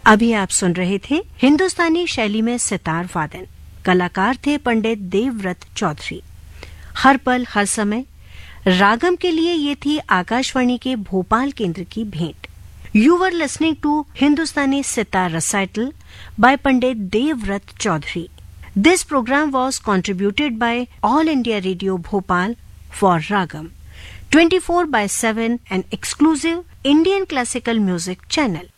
अभी आप सुन रहे थे हिंदुस्तानी शैली में सितार वादन। कलाकार थे पंडित देवव्रत चौधरी। हर पल हर समय रागम के लिए ये थी आकाशवाणी के भोपाल केंद्र की भेंट। You were listening to Hindustani sitar recital bye Pandit Devvrat Chaudhary. This programme was contributed by All India Radio Bhopal for Ragam, 24/7 an exclusive Indian classical music channel.